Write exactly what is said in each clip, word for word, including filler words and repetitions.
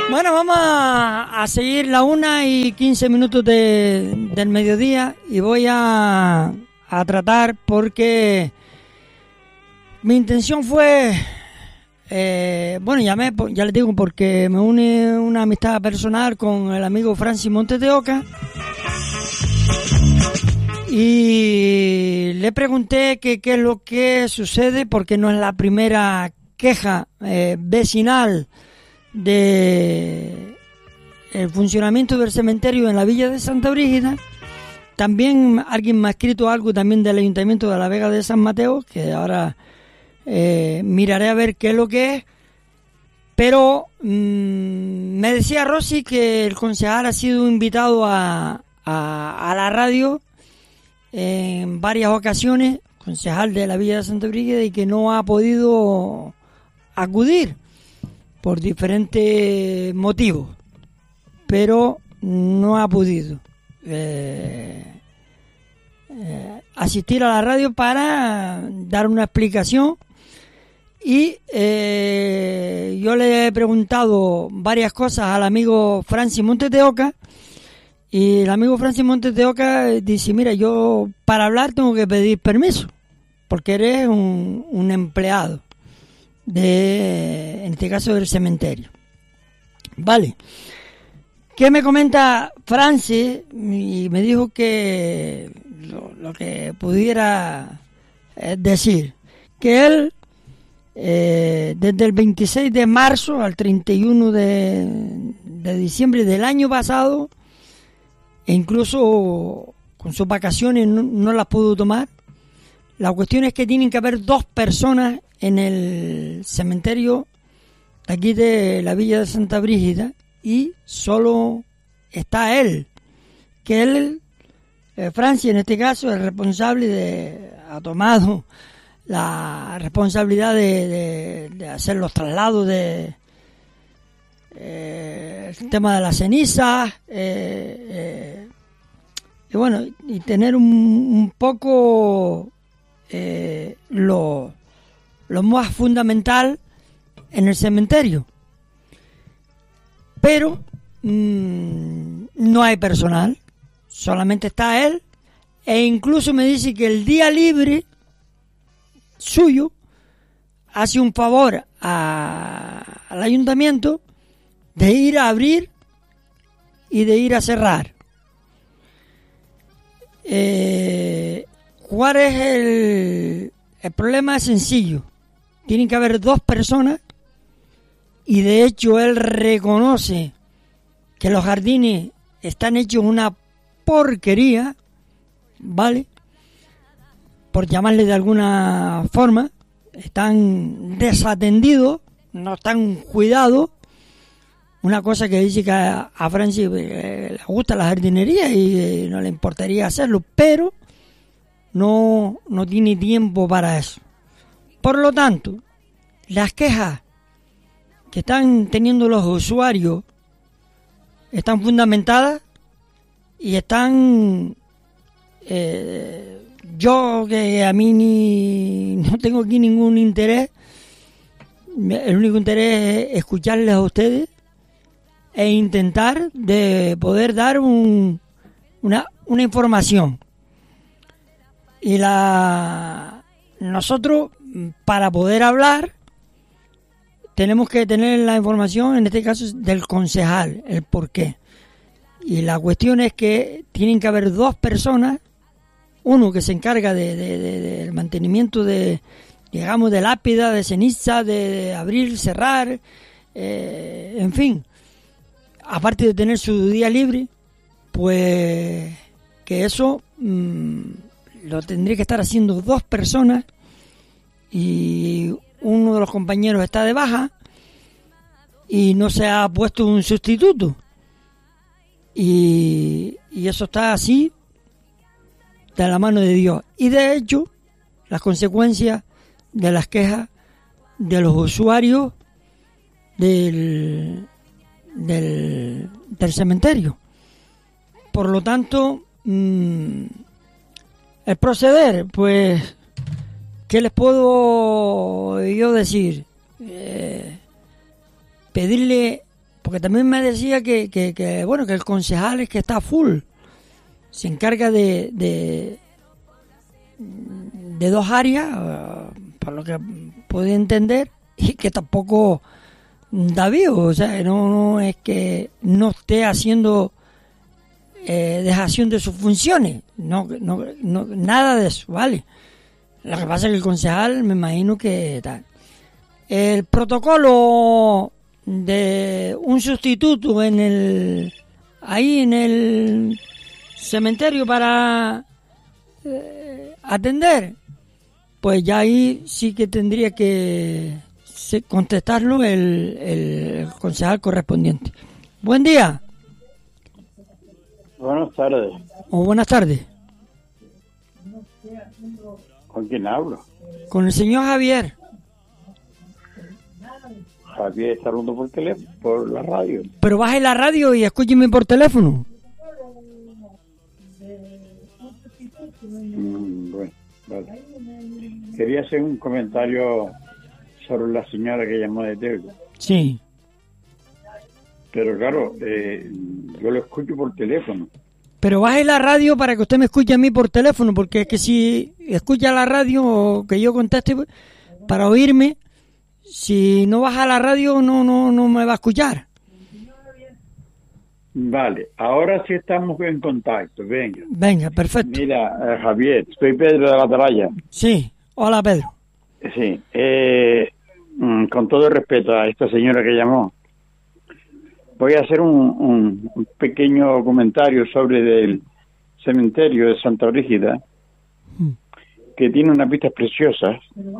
Bueno, vamos a, a seguir la una y quince minutos de, del mediodía y voy a, a tratar porque mi intención fue, eh, bueno, llamé, ya les digo, porque me une una amistad personal con el amigo Francis Montes de Oca y le pregunté que qué es lo que sucede porque no es la primera queja eh, vecinal de el funcionamiento del cementerio en la villa de Santa Brígida. También alguien me ha escrito algo también del Ayuntamiento de la Vega de San Mateo, que ahora eh, miraré a ver qué es lo que es. Pero mmm, me decía Rosy que el concejal ha sido invitado a, a, a la radio en varias ocasiones, concejal de la villa de Santa Brígida, y que no ha podido acudir por diferentes motivos, pero no ha podido eh, eh, asistir a la radio para dar una explicación. Y eh, yo le he preguntado varias cosas al amigo Francis Montes de Oca, y el amigo Francis Montes de Oca dice: mira, yo para hablar tengo que pedir permiso, porque eres un, un empleado de, en este caso, del cementerio. Vale. ¿Qué me comenta Francis? Y me dijo que lo, lo que pudiera eh, decir, que él eh, desde el veintiséis de marzo al treinta y uno de, de diciembre del año pasado, e incluso con sus vacaciones no, no las pudo tomar. La cuestión es que tienen que haber dos personas en el cementerio de aquí de la villa de Santa Brígida y solo está él, que él, eh, Francia en este caso, el responsable de, ha tomado la responsabilidad de, de, de hacer los traslados de eh, el tema de las cenizas eh, eh, y bueno, y tener un, un poco eh, lo lo más fundamental en el cementerio. Pero mmm, no hay personal, solamente está él, e incluso me dice que el día libre suyo hace un favor a, al ayuntamiento de ir a abrir y de ir a cerrar. Eh, ¿Cuál es el, el problema? Es sencillo. Tienen que haber dos personas y de hecho él reconoce que los jardines están hechos una porquería, ¿vale? Por llamarle de alguna forma, están desatendidos, no están cuidados. Una cosa que dice que a, a Francis eh, le gusta la jardinería y eh, no le importaría hacerlo, pero no, no tiene tiempo para eso. Por lo tanto, las quejas que están teniendo los usuarios están fundamentadas y están... Eh, yo, que a mí ni, no tengo aquí ningún interés, el único interés es escucharles a ustedes e intentar de poder dar un, una, una información. Y la nosotros, para poder hablar, tenemos que tener la información, en este caso del concejal, el porqué. Y la cuestión es que tienen que haber dos personas, uno que se encarga de, de, de, del mantenimiento de, digamos, de lápida, de ceniza, de, de abrir, cerrar, eh, en fin, aparte de tener su día libre, pues que eso mmm, lo tendría que estar haciendo dos personas y uno de los compañeros está de baja y no se ha puesto un sustituto y, y eso está así de la mano de Dios. Y de hecho, las consecuencias de las quejas de los usuarios del, del, del cementerio. Por lo tanto, mmm, el proceder, pues, ¿qué les puedo yo decir? Eh, pedirle porque también me decía que, que, que, bueno, que el concejal es que está full. Se encarga de, de, de dos áreas, uh, por lo que puedo entender, y que tampoco da vivo, o sea, no, no es que no esté haciendo eh, dejación de sus funciones, no, no, no, nada de eso, ¿vale? Lo que pasa es que el concejal, me imagino que tal. El protocolo de un sustituto en el ahí en el cementerio para eh, atender, pues ya ahí sí que tendría que contestarlo el, el concejal correspondiente. Buen día. Buenas tardes. O buenas tardes. ¿Con quién hablo? Con el señor Javier. Javier está hablando por teléfono, por la radio. Pero baje la radio y escúcheme por teléfono. Mm, bueno, vale. Quería hacer un comentario sobre la señora que llamó de Teuda. Sí. Pero claro, eh, yo lo escucho por teléfono. Pero baje la radio para que usted me escuche a mí por teléfono, porque es que si escucha la radio o que yo conteste para oírme, si no baja la radio no no no me va a escuchar. Vale, ahora sí estamos en contacto, venga. Venga, perfecto. Mira, eh, Javier, soy Pedro de la Atalaya. Sí, hola Pedro. Sí, eh, con todo el respeto a esta señora que llamó, voy a hacer un, un, un pequeño comentario sobre el cementerio de Santa Brígida, mm. que tiene unas vistas preciosas.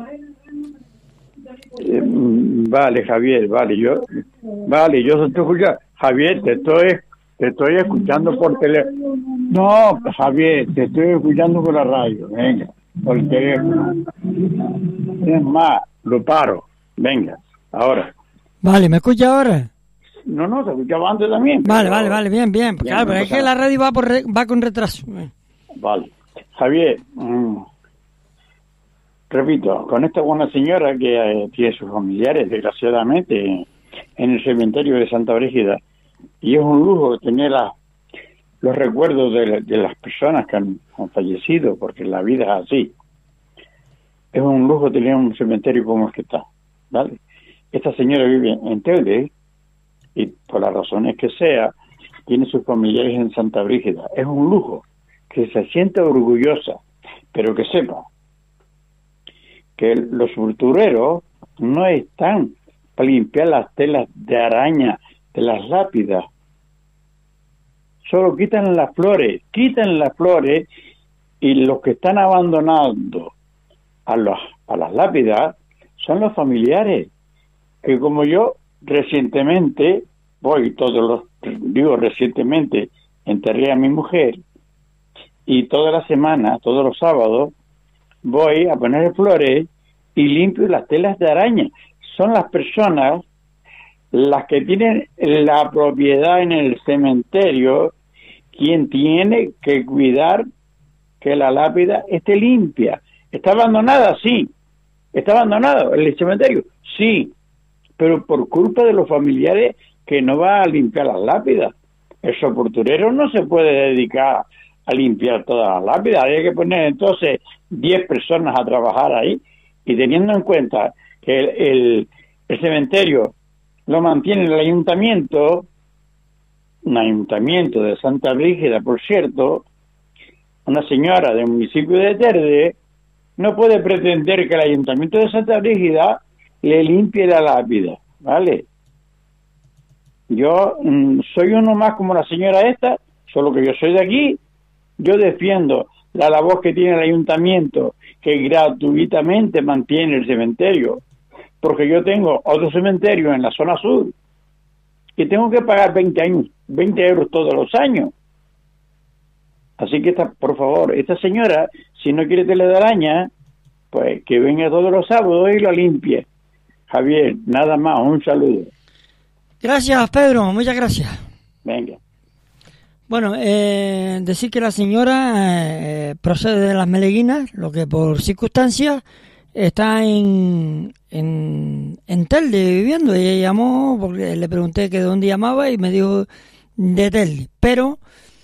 Eh, vale, Javier, vale, yo, vale, yo te estoy escuchando. Javier, te estoy, te estoy escuchando por teléfono. No, Javier, te estoy escuchando por la radio, venga, por el teléfono. Es más, lo paro, venga, ahora. Vale, ¿me escucha ahora? No, no, te escuchaba antes también. Vale, pero... vale, vale, bien, bien. bien claro, pero es que la radio va por re... va con retraso. Vale. Javier, mmm, repito, con esta buena señora que eh, tiene sus familiares, desgraciadamente, en el cementerio de Santa Brígida, y es un lujo tener la, los recuerdos de, de las personas que han, han fallecido, porque la vida es así. Es un lujo tener un cementerio como el que está, ¿vale? Esta señora vive en Telde, y por las razones que sea, tiene sus familiares en Santa Brígida. Es un lujo, que se sienta orgullosa, pero que sepa que los sepultureros no están para limpiar las telas de araña de las lápidas. Solo quitan las flores, quitan las flores, y los que están abandonando a, los, a las lápidas son los familiares, que como yo recientemente voy todos los, digo recientemente, enterré a mi mujer, y toda la semana, todos los sábados, voy a poner flores y limpio las telas de araña. Son las personas las que tienen la propiedad en el cementerio quien tiene que cuidar que la lápida esté limpia. ¿Está abandonada? Sí. ¿Está abandonado el cementerio? Sí. Pero por culpa de los familiares que no va a limpiar las lápidas. El sepulturero no se puede dedicar a limpiar todas las lápidas. Hay que poner entonces diez personas a trabajar ahí, y teniendo en cuenta que el, el, el cementerio lo mantiene el ayuntamiento, un ayuntamiento de Santa Brígida, por cierto, una señora del municipio de Telde no puede pretender que el ayuntamiento de Santa Brígida le limpie la lápida, ¿vale? Yo mmm, soy uno más como la señora esta, solo que yo soy de aquí. Yo defiendo la labor que tiene el ayuntamiento, que gratuitamente mantiene el cementerio, porque yo tengo otro cementerio en la zona sur y tengo que pagar veinte años, veinte euros todos los años. Así que, esta, por favor, esta señora, si no quiere tela de araña, pues que venga todos los sábados y lo limpie. Javier, nada más, un saludo. Gracias, Pedro, muchas gracias. Venga. Bueno, eh, decir que la señora eh, procede de las Meleguinas, lo que por circunstancias está en, en, en Telde viviendo. Ella llamó porque le pregunté que de dónde llamaba y me dijo de Telde. Pero